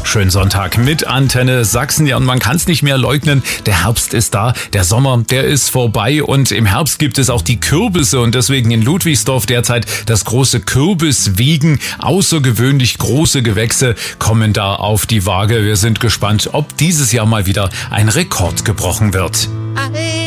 Schönen Sonntag mit Antenne Sachsen. Ja, und man kann es nicht mehr leugnen. Der Herbst ist da, der Sommer, der ist vorbei und im Herbst gibt es auch die Kürbisse und deswegen in Ludwigsdorf derzeit das große Kürbiswiegen. Außergewöhnlich große Gewächse kommen da auf die Waage. Wir sind gespannt, ob dieses Jahr mal wieder ein Rekord gebrochen wird.